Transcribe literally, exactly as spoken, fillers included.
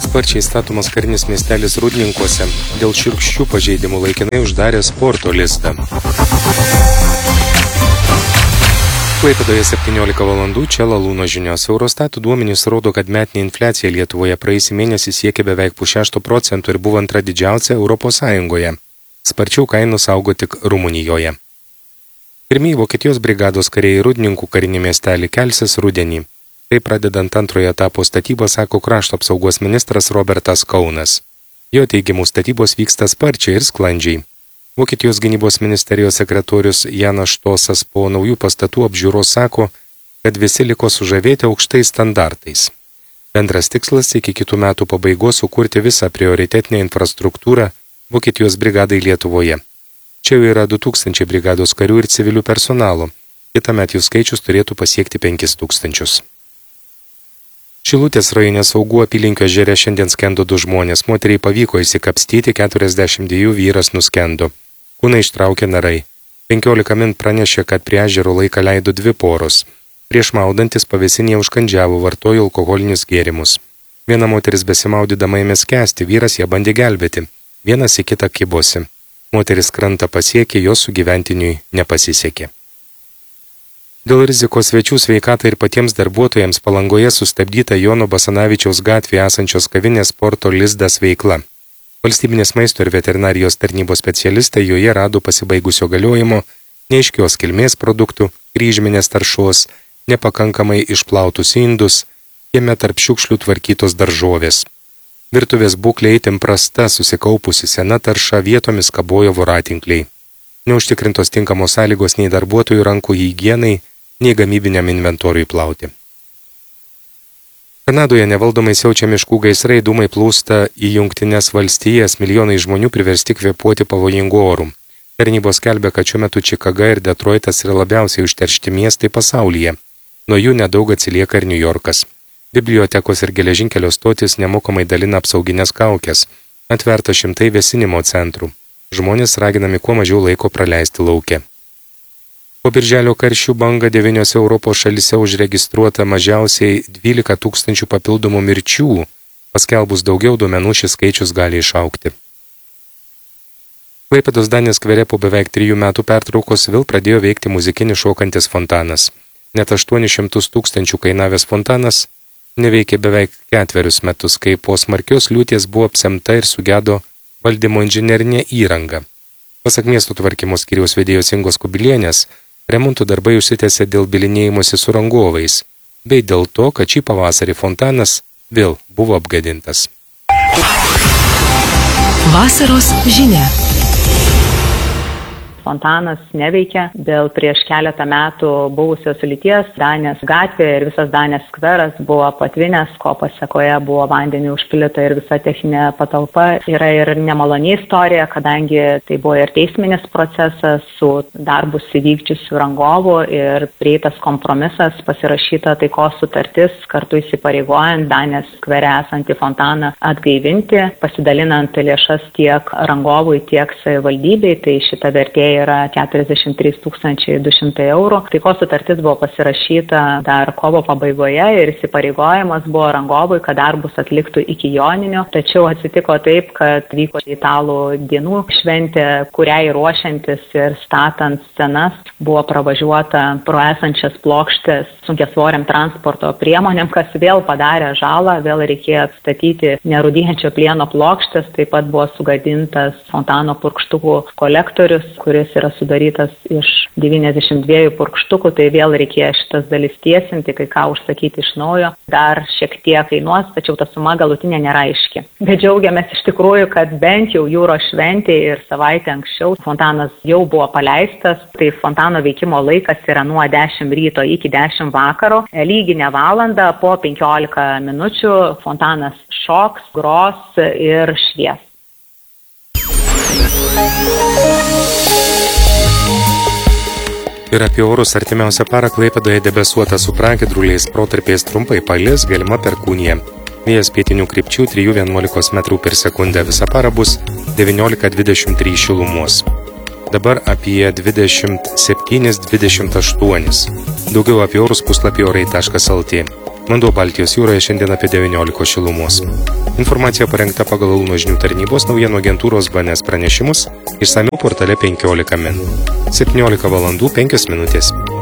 sparčiai statomas karinis miestelis Rūdninkuose dėl šiurkščių pažeidimų laikinai uždarė sporto lizdą. Klaipėdoje septyniolika valandų, čia Lalūno žinios. Eurostatų duomenys rodo, kad metinė infliacija Lietuvoje praėjusį mėnesį siekė beveik pusšešto procentų ir buvo antra didžiausia Europos Sąjungoje. Sparčiau kainos augo tik Rumunijoje. Pirmieji Vokietijos brigados kariai Rūdninkų karinį miestelį kelsis rudenį. Tai pradedant antrojo etapo statybą, sako krašto apsaugos ministras Robertas Kaunas. Jo teigimu statybos vyksta sparčiai ir sklandžiai. Vokietijos gynybos ministerijos sekretorius Janas Štosas po naujų pastatų apžiūros sako, kad visi liko sužavėti aukštais standartais. Bendras tikslas iki kitų metų pabaigos sukurti visą prioritetinę infrastruktūrą Vokietijos brigadai Lietuvoje. Čia jau yra du tūkstančiai brigados karių ir civilių personalo. Kitąmet jų skaičius turėtų pasiekti penkis tūkstančius. Šilutės rajone Saugų apylinkio ežere šiandien skendo du žmonės. Moteriai pavyko įsikapstyti, keturiasdešimt dviejų vyras nuskendo. Kūną ištraukė narai. penkiolika min pranešė, kad prie ežero laiką leido dvi poros. Prieš maudantis pavėsinėje užkandžiavo, vartojo alkoholinius gėrimus. Viena moteris besimaudydama ėmė skęsti, vyras ją bandė gelbėti. Vienas į kitą kibosi. Moteris krantą pasiekė, jos sugyventiniui nepasisekė. Dėl rizikos svečių sveikatai ir patiems darbuotojams Palangoje sustabdyta Jono Basanavičiaus gatvėje esančios kavinės Sporto Lizdas veikla. Valstybinės maisto ir veterinarijos tarnybos specialistai joje rado pasibaigusio galiojimo neaiškios kilmės produktų, kryžminės taršos, nepakankamai išplautus indus, jame tarp šiukšlių tvarkytos daržovės. Virtuvės būklė itin prasta, susikaupusi sena tarša, vietomis kabojo voratinkliai. Neužtikrintos tinkamos sąlygos nei darbuotojų rankų higienai, nei gamybiniam inventoriui plauti. Kanadoje nevaldomai siaučia miškų gaisrai, dūmai plūsta į Jungtines valstijas, milijonai žmonių priversti kvėpuoti pavojingų orų. Tarnybos skelbia, kad šiuo metu Čikaga ir Detroitas yra labiausiai užteršti miestai pasaulyje. Nuo jų nedaug atsilieka ir New Yorkas. Bibliotekos ir geležinkelio stotis nemokamai dalina apsauginės kaukes. Atverta šimtai vėsinimo centrų. Žmonės raginami kuo mažiau laiko praleisti lauke. Po birželio karščių banga devyniose Europos šalyse užregistruota mažiausiai dvylika tūkstančių papildomų mirčių. Paskelbus daugiau duomenų šis skaičius gali išaugti. Klaipėdos Danės skvere po beveik trijų metų pertraukos vėl pradėjo veikti muzikinis šokantis fontanas. Net aštuonis šimtus tūkstančių kainavęs fontanas neveikė beveik ketverius metus, kai po smarkios liūties buvo apsemta ir sugedo valdymo inžinerinė įranga. Pasak miesto tvarkymo skyriaus vedėjos Ingos Kubilienės, remontų darbai užsitęsė dėl bylinėjimosi su rangovais, bei dėl to, kad šį pavasarį fontanas vėl buvo apgadintas. Vasaros žinia. Fontanas neveikia dėl prieš keletą metų buvusios lyties. Danės gatvė ir visas Danės skveras buvo patvinęs, ko pasekoje buvo vandeniu užpildyta ir visa techninė patalpa. Yra ir nemaloni istorija, kadangi tai buvo ir teisminis procesas su darbus įvykdžiusiu rangovu ir prieitas kompromisas, pasirašyta taikos sutartis, kartu įsipareigojant Danės skvere esantį fontaną atgaivinti, pasidalinant lėšas tiek rangovui, tiek savivaldybei. Tai šita vertė yra keturiasdešimt trys tūkstančiai du šimtai eurų. Taikos sutartis buvo pasirašyta dar kovo pabaigoje ir įsipareigojimas buvo rangovui, kad darbus atliktų iki Joninio. Tačiau atsitiko taip, kad vyko italų dienų šventė, kuriai ruošiantis ir statant scenas buvo pravažiuota pro esančias plokštės sunkiasvoriam transporto priemonėm, kas vėl padarė žalą, vėl reikėjo atstatyti nerūdijančio plieno plokštės, taip pat buvo sugadintas fontano purkštukų kolektorius, kuris yra sudarytas iš devyniasdešimt dviejų purkštukų, tai vėl reikėjo šitas dalis tiesinti, kai ką užsakyti iš naujo. Dar šiek tiek kainuos, tačiau ta suma galutinė nėra aiški. Bet džiaugiamės iš tikrųjų, kad bent jau jūros šventė ir savaitę anksčiau fontanas jau buvo paleistas. Tai fontano veikimo laikas yra nuo dešimt ryto iki dešimt vakaro. Lyginę valandą po penkiolika minučių fontanas šoks, gros ir švies. Ir apie orus artimiausią parą Klaipėdoje debesuota su pragiedruliais, protarpiais trumpai palis, galima perkūnija. Vėjas pietinių krypčių trijų vienuolikos metrų per sekundę. Visą parą bus devyniolika dvidešimt trys šilumos. Dabar apie dvidešimt septyni dvidešimt aštuoni. Daugiau apie orus puslapį orai taškas lt. Vanduo Baltijos jūroje šiandien apie devyniolika šilumos. Informacija parengta pagal Kauno žinių tarnybos naujienų agentūros B N S pranešimus, išsamiau portale penkiolika min. septyniolika valandų penkios minutės.